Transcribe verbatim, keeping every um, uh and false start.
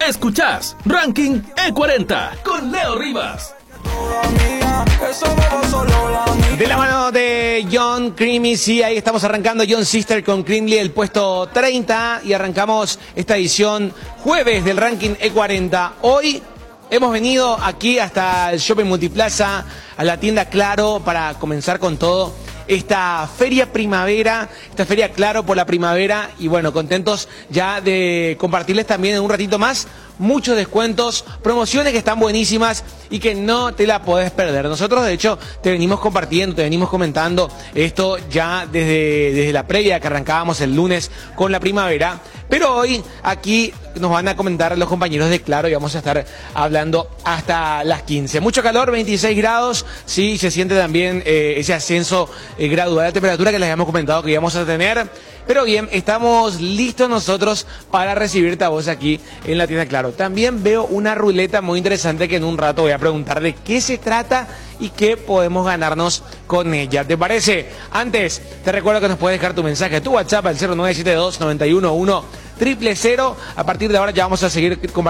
Escuchás Ranking E cuarenta con Leo Rivas. De la mano de John Creamy, sí, ahí estamos arrancando John Sister con Creamly, el puesto treinta, y arrancamos esta edición jueves del Ranking E cuarenta. Hoy hemos venido aquí hasta el Shopping Multiplaza, a la tienda Claro, para comenzar con todo esta feria primavera, esta feria Claro por la primavera, y bueno, contentos ya de compartirles también en un ratito más muchos descuentos, promociones que están buenísimas y que no te la podés perder. Nosotros, de hecho, te venimos compartiendo, te venimos comentando esto ya desde, desde la previa que arrancábamos el lunes con la primavera, pero hoy aquí nos van a comentar los compañeros de Claro y vamos a estar hablando hasta las quince. Mucho calor, veintiséis grados, sí, se siente también eh, ese ascenso eh, gradual de temperatura que les habíamos comentado que íbamos a tener. Pero bien, estamos listos nosotros para recibirte a vos aquí en la tienda Claro. También veo una ruleta muy interesante que en un rato voy a preguntar de qué se trata y qué podemos ganarnos con ella. ¿Te parece? Antes, te recuerdo que nos puedes dejar tu mensaje, tu WhatsApp al cero nueve siete dos, nueve uno uno, cero cero cero. A partir de ahora ya vamos a seguir compartiendo